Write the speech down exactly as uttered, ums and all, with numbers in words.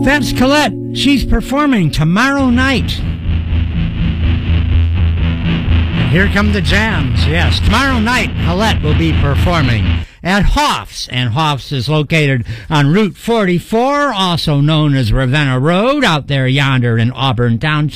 Babs Collette, she's performing tomorrow night. And here come the jams. Yes, tomorrow night, Collette will be performing at Hoff's, and Hoff's is located on Route forty-four, also known as Ravenna Road, out there yonder in Auburn Township.